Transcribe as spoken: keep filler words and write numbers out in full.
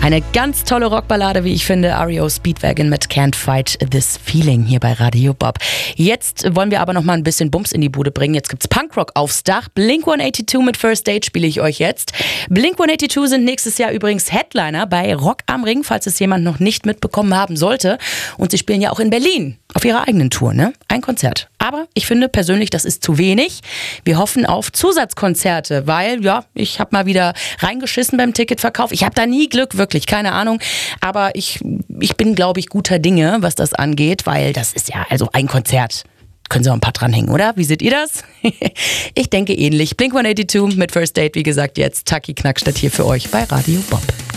Eine ganz tolle Rockballade, wie ich finde. R E O Speedwagon mit Can't Fight This Feeling hier bei Radio Bob. Jetzt wollen wir aber noch mal ein bisschen Bums in die Bude bringen. Jetzt gibt's Punkrock aufs Dach. Blink one eighty-two mit First Date spiele ich euch jetzt. Blink one eighty-two sind nächstes Jahr übrigens Headliner bei Rock am Ring, falls es jemand noch nicht mitbekommen haben sollte. Und sie spielen ja auch in Berlin auf ihrer eigenen Tour, ne? Ein Konzert. Aber ich finde persönlich, das ist zu wenig. Wir hoffen auf Zusatzkonzerte, weil, ja, ich habe mal wieder reingeschissen beim Ticketverkauf. Ich habe da nie Glück, wirklich, keine Ahnung. Aber ich, ich bin, glaube ich, guter Dinge, was das angeht, weil das ist ja also ein Konzert. Können Sie auch ein paar dranhängen, oder? Wie seht ihr das? Ich denke ähnlich. Blink one eighty-two mit First Date, wie gesagt, jetzt Taki Knackstadt hier für euch bei Radio Bob.